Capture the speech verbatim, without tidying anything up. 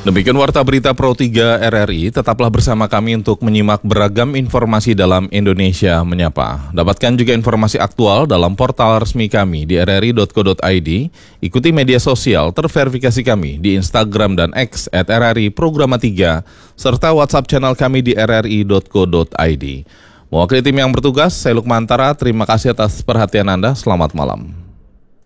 Demikian Warta Berita Pro tiga R R I, tetaplah bersama kami untuk menyimak beragam informasi dalam Indonesia Menyapa. Dapatkan juga informasi aktual dalam portal resmi kami di r r i dot co dot i d, ikuti media sosial terverifikasi kami di Instagram dan X at R R I Programa tiga, serta WhatsApp channel kami di r r i dot co dot i d. Mewakili tim yang bertugas, saya Lukman Tara, terima kasih atas perhatian Anda, selamat malam.